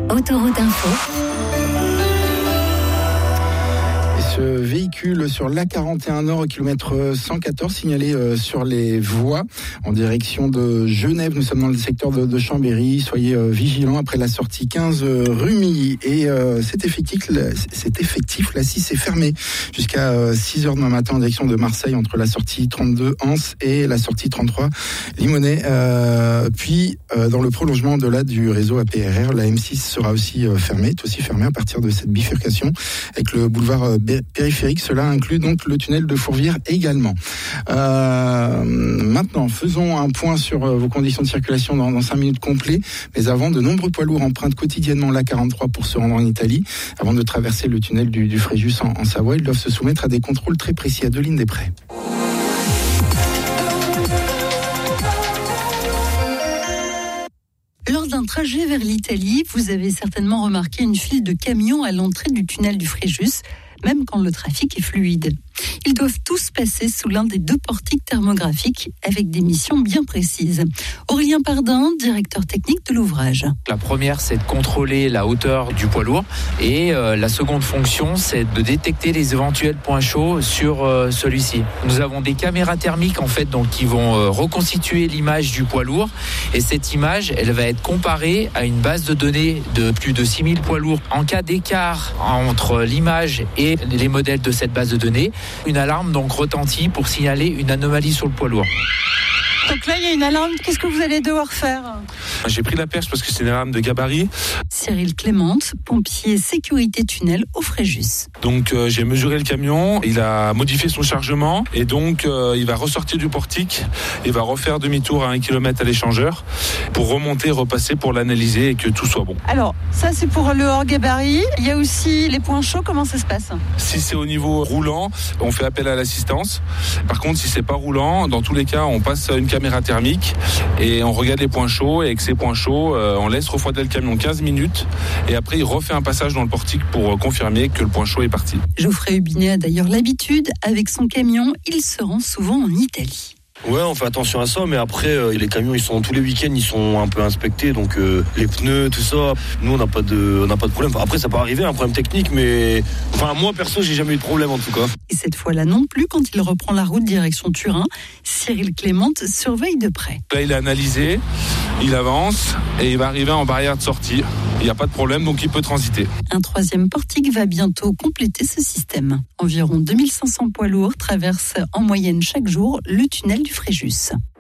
Autoroute Info. Ce véhicule sur l'A41 Nord au kilomètre 114 signalé sur les voies en direction de Genève. Nous sommes dans le secteur de Chambéry. Soyez vigilants après la sortie 15 rue Milly. Et cet effectif, la 6 est fermé jusqu'à 6h demain matin en direction de Marseille entre la sortie 32 Anse et la sortie 33 Limonest. Puis dans le prolongement de là du réseau APRR, la M6 sera aussi fermée, est aussi fermée à partir de cette bifurcation avec le boulevard périphérique. Cela inclut donc le tunnel de Fourvière également. Maintenant, faisons un point sur vos conditions de circulation dans 5 minutes complets. Mais avant, de nombreux poids lourds empruntent quotidiennement l'A43 pour se rendre en Italie. Avant de traverser le tunnel du Fréjus en Savoie, ils doivent se soumettre à des contrôles très précis. Adeline Després. Lors d'un trajet vers l'Italie, vous avez certainement remarqué une file de camions à l'entrée du tunnel du Fréjus, même quand le trafic est fluide. Ils doivent tous passer sous l'un des 2 portiques thermographiques avec des missions bien précises. Aurélien Pardin, directeur technique de l'ouvrage. La première, c'est de contrôler la hauteur du poids lourd et la seconde fonction, c'est de détecter les éventuels points chauds sur celui-ci. Nous avons des caméras thermiques en fait, donc qui vont reconstituer l'image du poids lourd et cette image, elle va être comparée à une base de données de plus de 6000 poids lourds. En cas d'écart entre l'image et les modèles de cette base de données, une alarme donc retentit pour signaler une anomalie sur le poids lourd. Donc là, il y a une alarme. Qu'est-ce que vous allez devoir faire ? J'ai pris la perche parce que c'est une alarme de gabarit. Cyril Clément, pompier sécurité tunnel au Fréjus. Donc j'ai mesuré le camion, il a modifié son chargement et donc il va ressortir du portique et va refaire demi-tour à 1 km à l'échangeur pour remonter, repasser pour l'analyser et que tout soit bon. Alors, ça c'est pour le hors gabarit. Il y a aussi les points chauds, comment ça se passe ? Si c'est au niveau roulant, on fait appel à l'assistance. Par contre, si c'est pas roulant, dans tous les cas, on passe une caméra thermique et on regarde les points chauds et avec ces points chauds, on laisse refroidir le camion 15 minutes et après il refait un passage dans le portique pour confirmer que le point chaud est parti. Geoffrey Hubinet a d'ailleurs l'habitude, avec son camion, il se rend souvent en Italie. Ouais, on fait attention à ça, mais après les camions, ils sont tous les week-ends, ils sont un peu inspectés, donc les pneus, tout ça. Nous, on n'a pas de problème. Enfin, après, ça peut arriver, un problème technique, mais moi perso, j'ai jamais eu de problème en tout cas. Et cette fois-là non plus, quand il reprend la route direction Turin, Cyril Clément surveille de près. Là, il a analysé, il avance et il va arriver en barrière de sortie. Il n'y a pas de problème, donc il peut transiter. Un 3e portique va bientôt compléter ce système. Environ 2500 poids lourds traversent en moyenne chaque jour le tunnel du Fréjus.